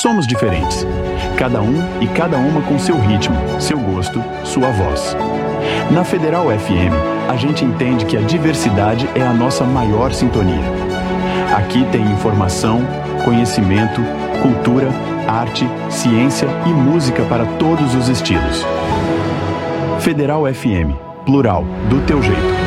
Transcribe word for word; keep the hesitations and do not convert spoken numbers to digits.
Somos diferentes. Cada um e cada uma com seu ritmo, seu gosto, sua voz. Na Federal F M, a gente entende que a diversidade é a nossa maior sintonia. Aqui tem informação, conhecimento, cultura, arte, ciência e música para todos os estilos. Federal F M, plural, do teu jeito.